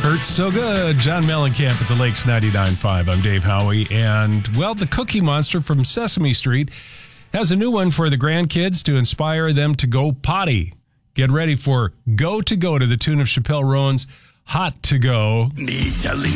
Hurts so good. John Mellencamp at the Lakes 99.5. I'm Dave Howie. And, well, the Cookie Monster from Sesame Street has a new one for the grandkids to inspire them to go potty. Get ready for Go to Go to the tune of Chappelle Roan's Hot to Go. Me telling